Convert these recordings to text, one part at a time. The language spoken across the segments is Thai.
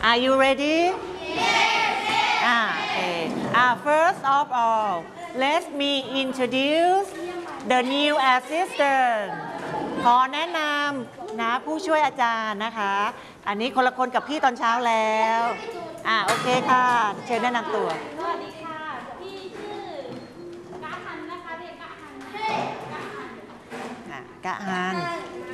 Are you ready? Okay. First of all, let me introduce the new assistant. ขอแนะนำนะผู้ช่วยอาจารย์นะคะ อันนี้คนละคนกับพี่ตอนเช้าแล้วโอเคค่ะเชิญแนะนำตัวสวัสดีค่ะพี่ชื่อกะฮันนะคะเรียกกะฮันกะฮัน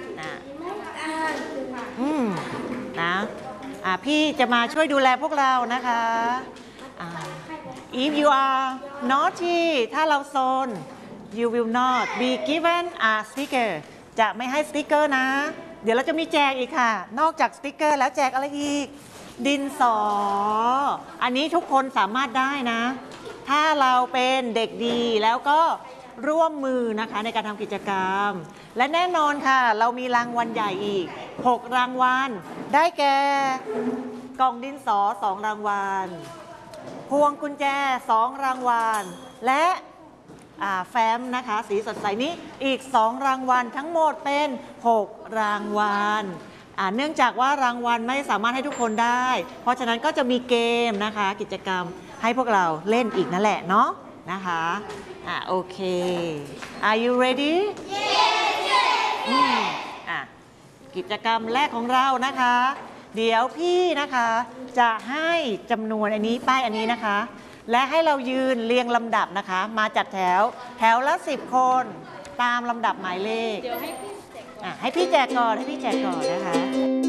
นะพี่จะมาช่วยดูแลพวกเรานะคะ If you are naughty ถ้าเราโซน you will not be given a sticker จะไม่ให้สติ๊กเกอร์นะเดี๋ยวเราจะมีแจกอีกค่ะนอกจากสติ๊กเกอร์แล้วแจกอะไรอีกดินสออันนี้ทุกคนสามารถได้นะถ้าเราเป็นเด็กดีแล้วก็ร่วมมือนะคะในการทำกิจกรรมและแน่นอนค่ะเรามีรางวัลใหญ่อีก6รางวัลได้แก่กล่องดินสอ2รางวัลพวงกุญแจ2รางวัลและแฟ้มนะคะสีสดใสนี้อีก2รางวัลทั้งหมดเป็น6รางวัลเนื่องจากว่ารางวัลไม่สามารถให้ทุกคนได้เพราะฉะนั้นก็จะมีเกมนะคะกิจกรรมให้พวกเราเล่นอีกนั่นแหละเนาะนะคะโอเค Are you ready? Yes. กิจกรรมแรกของเรานะคะเดี๋ยวพี่นะคะจะให้จำนวนอันนี้ป้ายอันนี้นะคะและให้เรายืนเรียงลำดับนะคะมาจัดแถวละ10คนตามลำดับหมายเลขเดี๋ยวให้พี่แจกก่อนนะคะ